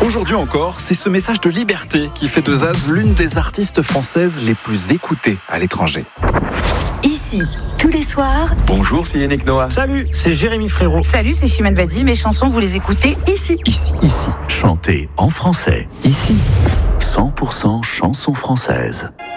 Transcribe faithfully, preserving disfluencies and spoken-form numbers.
Aujourd'hui encore, c'est ce message de liberté qui fait de Zaz l'une des artistes françaises les plus écoutées à l'étranger. Ici, tous les soirs. Bonjour, c'est Yannick Noah. Salut, c'est Jérémy Frérot. Salut, c'est Chimène Badi. Mes chansons, vous les écoutez ici. Ici, ici, chantez en français. Ici, cent pour cent chansons françaises.